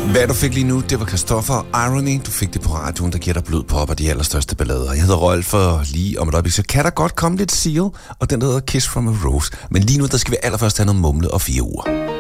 Hvad du fik lige nu, det var Christoffer og Irony. Du fik det på radioen, der giver dig blod på op af de allerstørste ballader. Jeg hedder Rolf, og lige om et øjeblik, så kan der godt komme lidt Seal, og den der hedder Kiss from a Rose. Men lige nu, der skal vi allerførst have noget mumle og 4 uger.